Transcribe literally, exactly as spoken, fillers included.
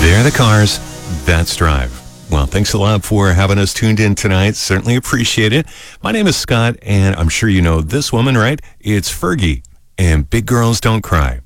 They're the Cars. That's Drive. Well, thanks a lot for having us tuned in tonight. Certainly appreciate it. My name is Scott, and I'm sure you know this woman, right? It's Fergie, and Big Girls Don't Cry.